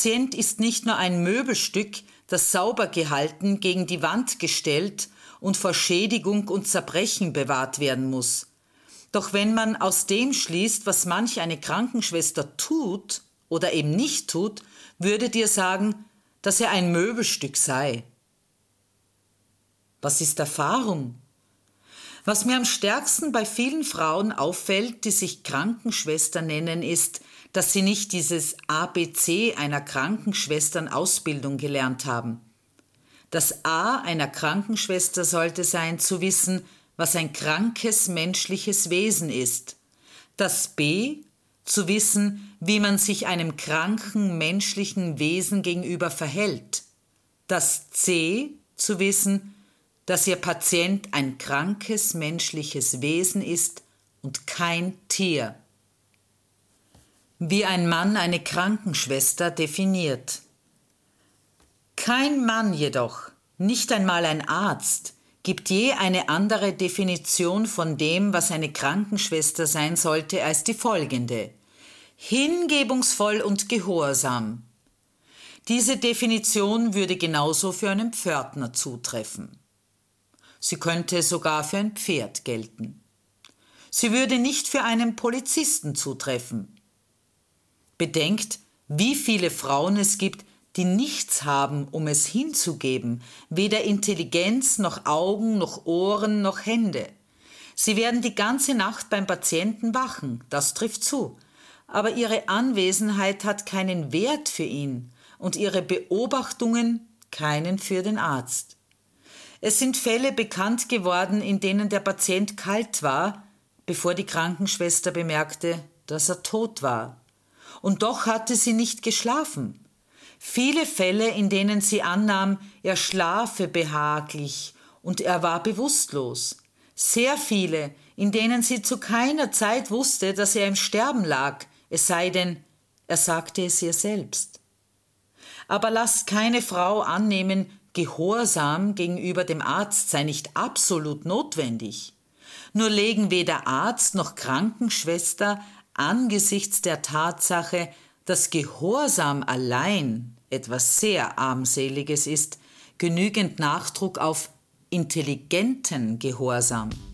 Patient ist nicht nur ein Möbelstück, das sauber gehalten, gegen die Wand gestellt und vor Schädigung und Zerbrechen bewahrt werden muss. Doch wenn man aus dem schließt, was manch eine Krankenschwester tut oder eben nicht tut, würdet ihr sagen, dass er ein Möbelstück sei. Was ist Erfahrung? Was mir am stärksten bei vielen Frauen auffällt, die sich Krankenschwester nennen, ist, dass sie nicht dieses ABC einer Krankenschwesternausbildung gelernt haben. Das A einer Krankenschwester sollte sein, zu wissen, was ein krankes menschliches Wesen ist. Das B, zu wissen, wie man sich einem kranken menschlichen Wesen gegenüber verhält. Das C, zu wissen, dass ihr Patient ein krankes menschliches Wesen ist und kein Tier. Wie ein Mann eine Krankenschwester definiert. Kein Mann jedoch, nicht einmal ein Arzt, gibt je eine andere Definition von dem, was eine Krankenschwester sein sollte, als die folgende: hingebungsvoll und gehorsam. Diese Definition würde genauso für einen Pförtner zutreffen. Sie könnte sogar für ein Pferd gelten. Sie würde nicht für einen Polizisten zutreffen. Bedenkt, wie viele Frauen es gibt, die nichts haben, um es hinzugeben, weder Intelligenz noch Augen noch Ohren noch Hände. Sie werden die ganze Nacht beim Patienten wachen, das trifft zu, aber ihre Anwesenheit hat keinen Wert für ihn und ihre Beobachtungen keinen für den Arzt. Es sind Fälle bekannt geworden, in denen der Patient kalt war, bevor die Krankenschwester bemerkte, dass er tot war. Und doch hatte sie nicht geschlafen. Viele Fälle, in denen sie annahm, er schlafe behaglich und er war bewusstlos. Sehr viele, in denen sie zu keiner Zeit wusste, dass er im Sterben lag, es sei denn, er sagte es ihr selbst. Aber lasst keine Frau annehmen, Gehorsam gegenüber dem Arzt sei nicht absolut notwendig. Nur legen weder Arzt noch Krankenschwester angesichts der Tatsache, dass Gehorsam allein etwas sehr Armseliges ist, genügend Nachdruck auf intelligenten Gehorsam.